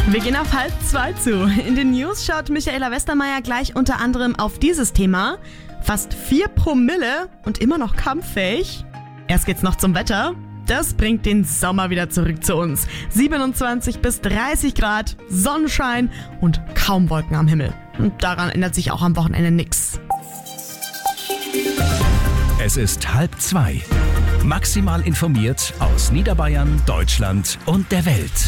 Wir gehen auf 1:30 zu. In den News schaut Michaela Westermeier gleich unter anderem auf dieses Thema. Fast 4 Promille und immer noch kampffähig. Erst geht's noch zum Wetter. Das bringt den Sommer wieder zurück zu uns. 27 bis 30 Grad, Sonnenschein und kaum Wolken am Himmel. Und daran ändert sich auch am Wochenende nichts. Es ist 1:30. Maximal informiert aus Niederbayern, Deutschland und der Welt.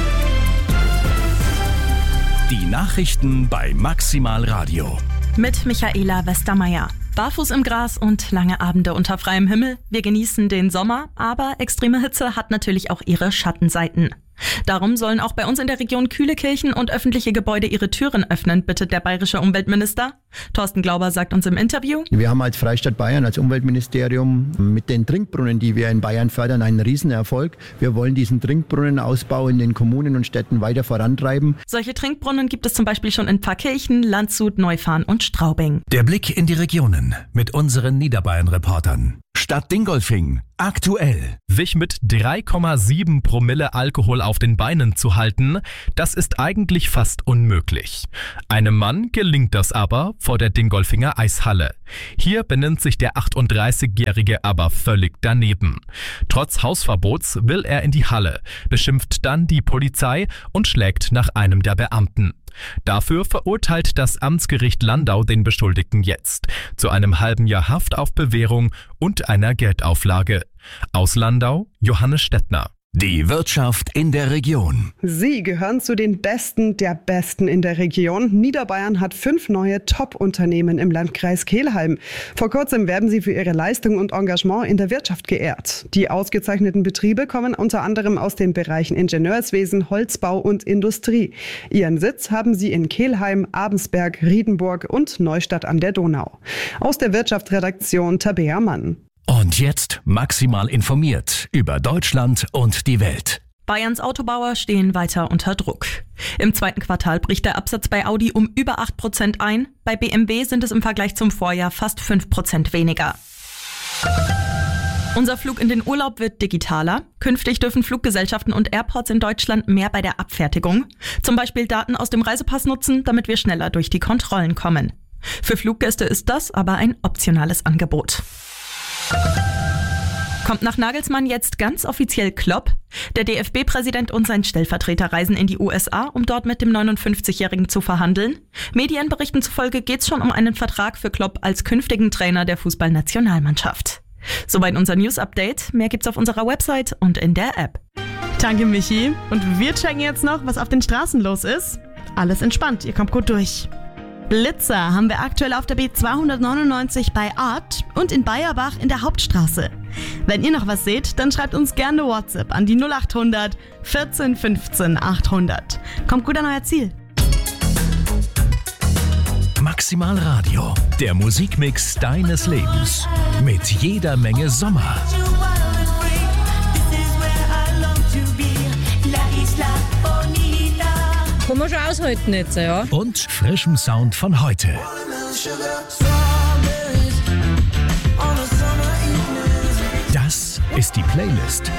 Die Nachrichten bei Maximal Radio. Mit Michaela Westermeier. Barfuß im Gras und lange Abende unter freiem Himmel. Wir genießen den Sommer, aber extreme Hitze hat natürlich auch ihre Schattenseiten. Darum sollen auch bei uns in der Region kühle Kirchen und öffentliche Gebäude ihre Türen öffnen, bittet der bayerische Umweltminister. Thorsten Glauber sagt uns im Interview: Wir haben als Freistaat Bayern, als Umweltministerium mit den Trinkbrunnen, die wir in Bayern fördern, einen Riesenerfolg. Wir wollen diesen Trinkbrunnenausbau in den Kommunen und Städten weiter vorantreiben. Solche Trinkbrunnen gibt es zum Beispiel schon in Pfarrkirchen, Landshut, Neufahrn und Straubing. Der Blick in die Regionen mit unseren Niederbayern-Reportern. Stadt Dingolfing. Aktuell. Sich mit 3,7 Promille Alkohol auf den Beinen zu halten, das ist eigentlich fast unmöglich. Einem Mann gelingt das aber vor der Dingolfinger Eishalle. Hier benimmt sich der 38-Jährige aber völlig daneben. Trotz Hausverbots will er in die Halle, beschimpft dann die Polizei und schlägt nach einem der Beamten. Dafür verurteilt das Amtsgericht Landau den Beschuldigten jetzt zu einem halben Jahr Haft auf Bewährung und einer Geldauflage. Aus Landau, Johannes Stettner. Die Wirtschaft in der Region. Sie gehören zu den Besten der Besten in der Region. Niederbayern hat 5 neue Top-Unternehmen im Landkreis Kelheim. Vor kurzem werden sie für ihre Leistung und Engagement in der Wirtschaft geehrt. Die ausgezeichneten Betriebe kommen unter anderem aus den Bereichen Ingenieurswesen, Holzbau und Industrie. Ihren Sitz haben sie in Kelheim, Abensberg, Riedenburg und Neustadt an der Donau. Aus der Wirtschaftsredaktion Tabea Mann. Und jetzt maximal informiert über Deutschland und die Welt. Bayerns Autobauer stehen weiter unter Druck. Im zweiten Quartal bricht der Absatz bei Audi um über 8% ein. Bei BMW sind es im Vergleich zum Vorjahr fast 5% weniger. Unser Flug in den Urlaub wird digitaler. Künftig dürfen Fluggesellschaften und Airports in Deutschland mehr bei der Abfertigung. Zum Beispiel Daten aus dem Reisepass nutzen, damit wir schneller durch die Kontrollen kommen. Für Fluggäste ist das aber ein optionales Angebot. Kommt nach Nagelsmann jetzt ganz offiziell Klopp? Der DFB-Präsident und sein Stellvertreter reisen in die USA, um dort mit dem 59-Jährigen zu verhandeln. Medienberichten zufolge geht es schon um einen Vertrag für Klopp als künftigen Trainer der Fußballnationalmannschaft. Soweit unser News-Update. Mehr gibt's auf unserer Website und in der App. Danke, Michi. Und wir checken jetzt noch, was auf den Straßen los ist. Alles entspannt, ihr kommt gut durch. Blitzer haben wir aktuell auf der B299 bei Art und in Bayerbach in der Hauptstraße. Wenn ihr noch was seht, dann schreibt uns gerne WhatsApp an die 0800 14 15 800. Kommt gut an euer Ziel. Maximal Radio, der Musikmix deines Lebens. Mit jeder Menge Sommer. Kann man schon aushalten jetzt, ja. Und frischem Sound von heute. Das ist die Playlist